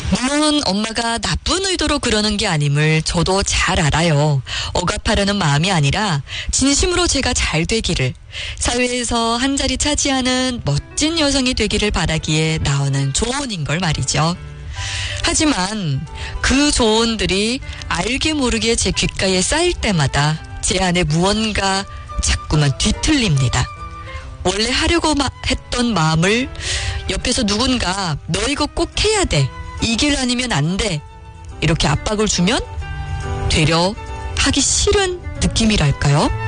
물론 엄마가 나쁜 의도로 그러는 게 아님을 저도 잘 알아요. 억압하려는 마음이 아니라 진심으로 제가 잘 되기를, 사회에서 한 자리 차지하는 멋진 여성이 되기를 바라기에 나오는 조언인 걸 말이죠. 하지만 그 조언들이 알게 모르게 제 귓가에 쌓일 때마다 제 안에 무언가 자꾸만 뒤틀립니다. 원래 하려고 했던 마음을 옆에서 누군가 너 이거 꼭 해야 돼, 이 길 아니면 안 돼, 이렇게 압박을 주면 되려 하기 싫은 느낌이랄까요?